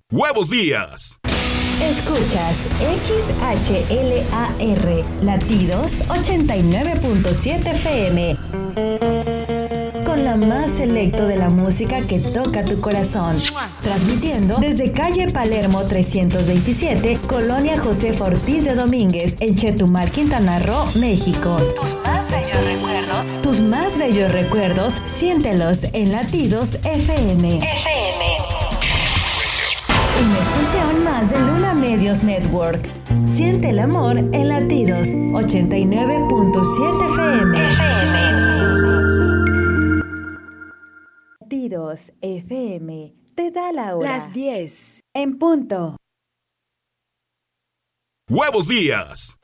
Huevos Días. Escuchas XHLAR Latidos 89.7 FM. Con la más selecto de la música que toca tu corazón. Transmitiendo desde calle Palermo 327, Colonia Josefa Ortiz de Domínguez, en Chetumal, Quintana Roo, México. Tus más bellos recuerdos, siéntelos en Latidos FM. Una estación más de Luna Medios Network. Siente el amor en Latidos 89.7 FM. Latidos FM te da la hora. Las 10. En punto. Huevos Días.